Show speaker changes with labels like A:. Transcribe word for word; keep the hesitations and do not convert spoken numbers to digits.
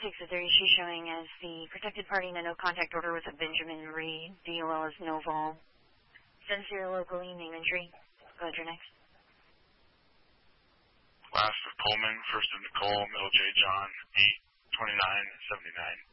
A: six of their issue showing as the protected party in the no contact order with a Benjamin Reed, D O L is no vol. Sincere locally, name entry. Go ahead, you're next.
B: Last of Coleman, first of Nicole, middle J John, eight twenty-nine seventy-nine.